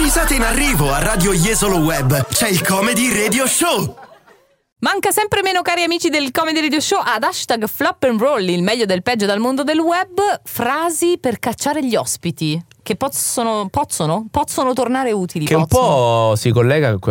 Risate in arrivo a Radio Jesolo Web. C'è il Comedy Radio Show. Manca sempre meno, cari amici del Comedy Radio Show, ad hashtag Flop and Roll, il meglio del peggio dal mondo del web, frasi per cacciare gli ospiti che possono tornare utili. Che un po' si collega